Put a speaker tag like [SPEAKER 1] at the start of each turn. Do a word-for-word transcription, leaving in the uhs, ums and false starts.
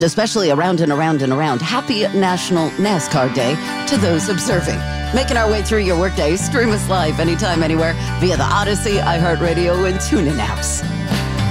[SPEAKER 1] especially around and around and around. Happy National NASCAR Day to those observing. Making our way through your workday, stream us live anytime, anywhere via the Odyssey, iHeartRadio, and TuneIn apps.